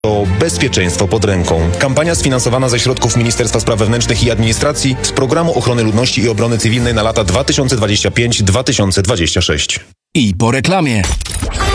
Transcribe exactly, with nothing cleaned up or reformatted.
To bezpieczeństwo pod ręką. Kampania sfinansowana ze środków Ministerstwa Spraw Wewnętrznych i Administracji z Programu Ochrony Ludności i Obrony Cywilnej na lata dwa tysiące dwudziesty piąty do dwa tysiące dwudziestego szóstego. I po reklamie.